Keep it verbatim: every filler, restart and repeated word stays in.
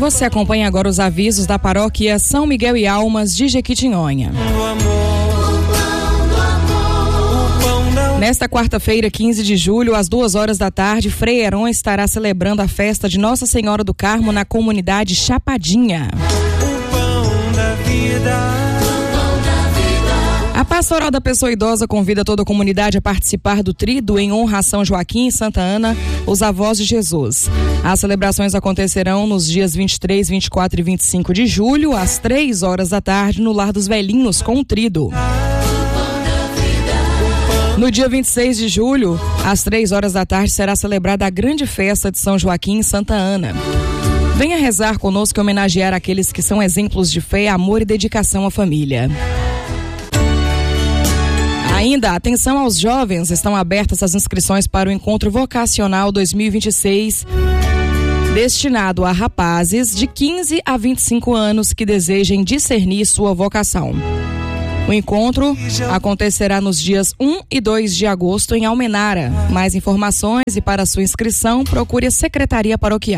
Você acompanha agora os avisos da paróquia São Miguel e Almas de Jequitinhonha. Nesta quarta-feira, quinze de julho, às duas horas da tarde, Frei Heron estará celebrando a festa de Nossa Senhora do Carmo na comunidade Chapadinha. O pão da vida. A Pastoral da Pessoa Idosa convida toda a comunidade a participar do Tríduo em honra a São Joaquim e Santa Ana, os avós de Jesus. As celebrações acontecerão nos dias vinte e três, vinte e quatro e vinte e cinco de julho, às três horas da tarde, no Lar dos Velhinhos, com o Tríduo. No dia vinte e seis de julho, às três horas da tarde, será celebrada a grande festa de São Joaquim e Santa Ana. Venha rezar conosco e homenagear aqueles que são exemplos de fé, amor e dedicação à família. Ainda, atenção aos jovens, estão abertas as inscrições para o Encontro Vocacional dois mil e vinte e seis, destinado a rapazes de quinze a vinte e cinco anos que desejem discernir sua vocação. O encontro acontecerá nos dias um e dois de agosto em Almenara. Mais informações e para sua inscrição, procure a Secretaria Paroquial.